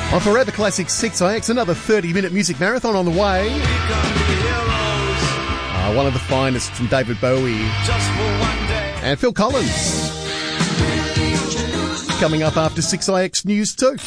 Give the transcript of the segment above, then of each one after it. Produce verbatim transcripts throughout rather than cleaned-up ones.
On Forever Classic six I X, another thirty-minute music marathon on the way. Uh, one of the finest from David Bowie and Phil Collins. Coming up after six I X News too.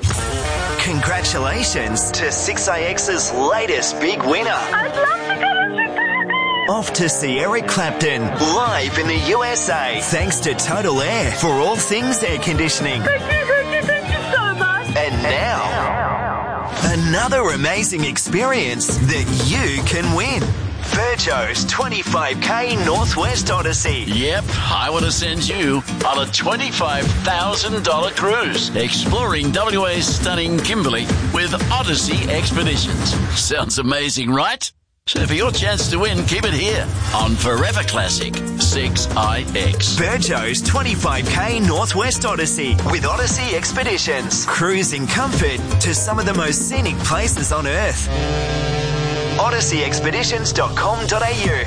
Congratulations to six I X's latest big winner. I'd love to go to Chicago. Off to see Eric Clapton live in the U S A, thanks to Total Air for all things air conditioning. Thank you, thank you, thank you so much. And now, another amazing experience that you can win. Virgo's twenty-five K Northwest Odyssey. Yep, I want to send you on a twenty-five thousand dollars cruise, exploring W A's stunning Kimberley with Odyssey Expeditions. Sounds amazing, right? So for your chance to win, keep it here on Forever Classic six I X. Virgo's twenty-five K Northwest Odyssey with Odyssey Expeditions. Cruise in comfort to some of the most scenic places on Earth. odyssey expeditions dot com dot a u.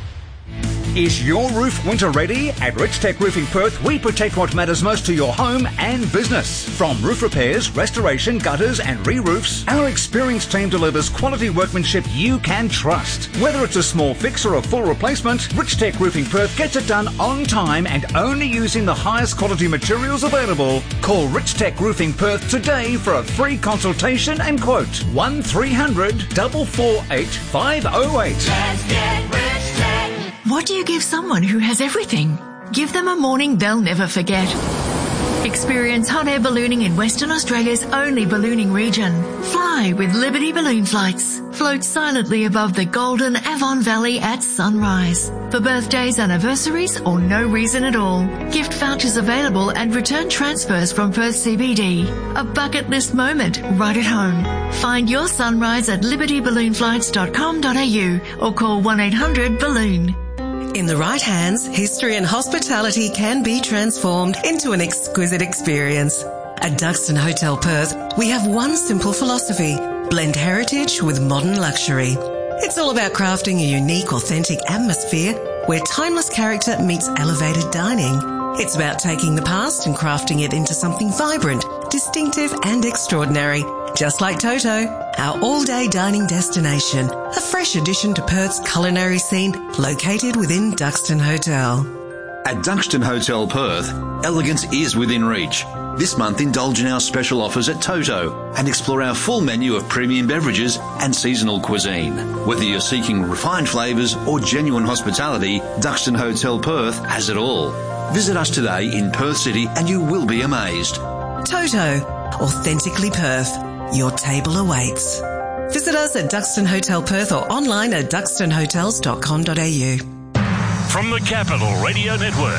Is your roof winter ready? At Richtech Roofing Perth, we protect what matters most to your home and business. From roof repairs, restoration, gutters and re-roofs, our experienced team delivers quality workmanship you can trust. Whether it's a small fix or a full replacement, Richtech Roofing Perth gets it done on time and only using the highest quality materials available. Call Richtech Roofing Perth today for a free consultation and quote. one three hundred, four four eight, five oh eight. Let's get Richtech. What do you give someone who has everything? Give them a morning they'll never forget. Experience hot air ballooning in Western Australia's only ballooning region. Fly with Liberty Balloon Flights. Float silently above the golden Avon Valley at sunrise. For birthdays, anniversaries, or no reason at all. Gift vouchers available and return transfers from Perth C B D. A bucket list moment right at home. Find your sunrise at liberty balloon flights dot com dot a u or call one eight hundred balloon. In the right hands, history and hospitality can be transformed into an exquisite experience. At Duxton Hotel Perth, we have one simple philosophy: blend heritage with modern luxury. It's all about crafting a unique, authentic atmosphere where timeless character meets elevated dining. It's about taking the past and crafting it into something vibrant, distinctive and extraordinary. Just like Toto, our all-day dining destination, a fresh addition to Perth's culinary scene located within Duxton Hotel. At Duxton Hotel Perth, elegance is within reach. This month, indulge in our special offers at Toto and explore our full menu of premium beverages and seasonal cuisine. Whether you're seeking refined flavours or genuine hospitality, Duxton Hotel Perth has it all. Visit us today in Perth City and you will be amazed. Toto, authentically Perth. Your table awaits. Visit us at Duxton Hotel Perth or online at duxton hotels dot com dot a u. From the Capital Radio Network,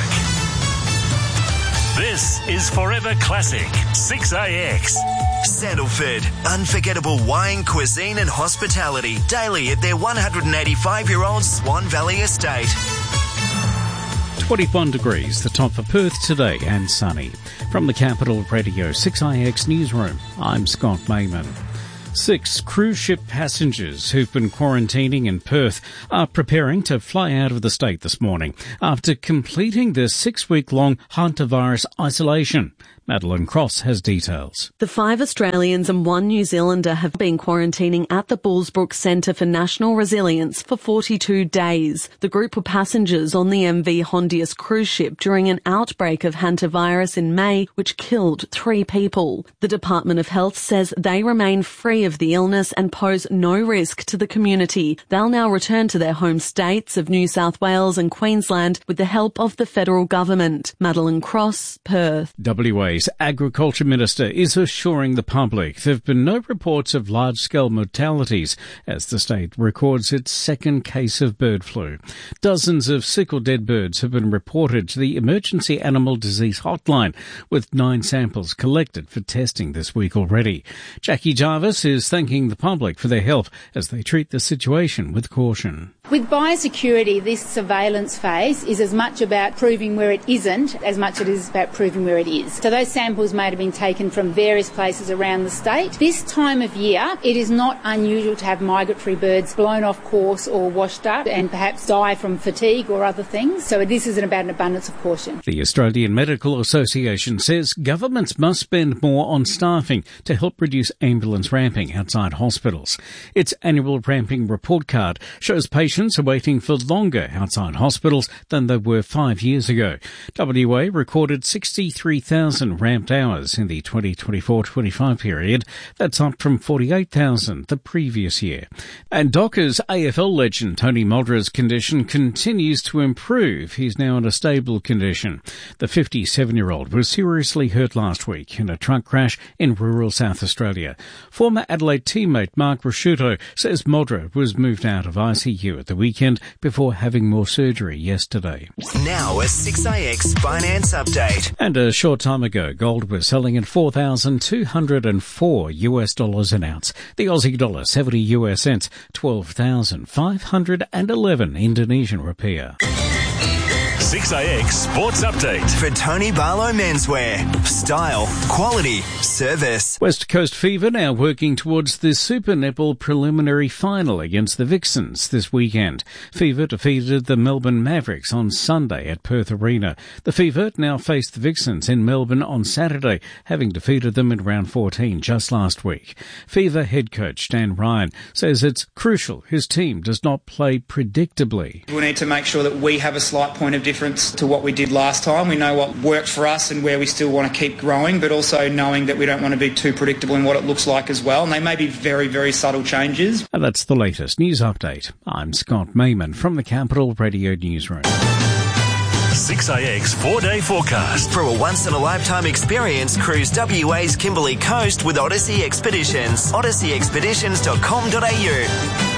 this is Forever Classic six A X. Sandalford, unforgettable wine, cuisine and hospitality daily at their one hundred eighty-five-year-old Swan Valley estate. twenty-one degrees, the top for Perth today, and sunny. From the Capital Radio six I X Newsroom, I'm Scott Mayman. Six cruise ship passengers who've been quarantining in Perth are preparing to fly out of the state this morning after completing their six-week-long hantavirus isolation. Madeline Cross has details. The five Australians and one New Zealander have been quarantining at the Bullsbrook Centre for National Resilience for forty-two days. The group were passengers on the M V Hondius cruise ship during an outbreak of hantavirus in May, which killed three people. The Department of Health says they remain free of the illness and pose no risk to the community. They'll now return to their home states of New South Wales and Queensland with the help of the federal government. Madeline Cross, Perth. W A's Agriculture Minister is assuring the public there have been no reports of large-scale mortalities as the state records its second case of bird flu. Dozens of sick or dead birds have been reported to the Emergency Animal Disease Hotline, with nine samples collected for testing this week already. Jackie Jarvis is thanking the public for their help as they treat the situation with caution. With biosecurity, this surveillance phase is as much about proving where it isn't as much as it is about proving where it is. So those those samples may have been taken from various places around the state. This time of year, it is not unusual to have migratory birds blown off course or washed up and perhaps die from fatigue or other things. So this is about an abundance of caution. The Australian Medical Association says governments must spend more on staffing to help reduce ambulance ramping outside hospitals. Its annual ramping report card shows patients are waiting for longer outside hospitals than they were five years ago. W A recorded sixty-three thousand ramped hours in the twenty twenty-four twenty-five period. That's up from forty-eight thousand the previous year. And Dockers A F L legend Tony Modra's condition continues to improve. He's now in a stable condition. The fifty-seven-year-old was seriously hurt last week in a truck crash in rural South Australia. Former Adelaide teammate Mark Rasciuto says Modra was moved out of I C U at the weekend before having more surgery yesterday. Now a six A X finance update. And a short time ago, gold was selling at four thousand two hundred four US dollars an ounce. The Aussie dollar seventy US cents, twelve thousand five hundred eleven Indonesian rupiah. six A X Sports Update. For Tony Barlow Menswear. Style, quality, service. West Coast Fever now working towards the Super Netball preliminary final against the Vixens this weekend. Fever defeated the Melbourne Mavericks on Sunday at Perth Arena. The Fever now face the Vixens in Melbourne on Saturday, having defeated them in round fourteen just last week. Fever head coach Dan Ryan says it's crucial his team does not play predictably. We need to make sure that we have a slight point of difference to what we did last time. We know what worked for us and where we still want to keep growing, but also knowing that we don't want to be too predictable in what it looks like as well. And they may be very, very subtle changes. And that's the latest news update. I'm Scott Mayman from the Capital Radio Newsroom. six A X four-day forecast. For a once-in-a-lifetime experience, cruise W A's Kimberley Coast with Odyssey Expeditions. odyssey expeditions dot com dot a u.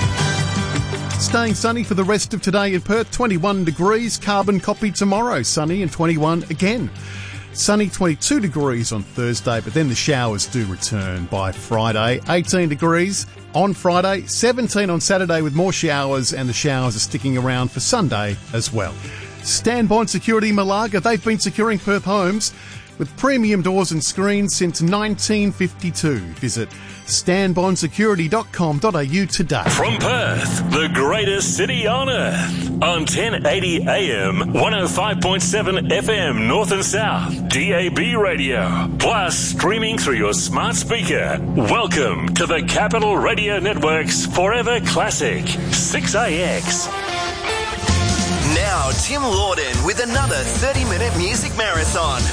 Staying sunny for the rest of today in Perth, twenty-one degrees. Carbon copy tomorrow, sunny and twenty-one again. Sunny, twenty-two degrees on Thursday, but then the showers do return by Friday. eighteen degrees on Friday, seventeen on Saturday with more showers, and the showers are sticking around for Sunday as well. Stanbond Security Malaga, they've been securing Perth homes with premium doors and screens since nineteen fifty-two. Visit stanbond security dot com dot a u today. From Perth, the greatest city on earth, on ten eighty A M, one oh five point seven F M North and South, D A B radio, plus streaming through your smart speaker. Welcome to the Capital Radio Network's Forever Classic, six A X. Now, Tim Lawden with another thirty-minute music marathon.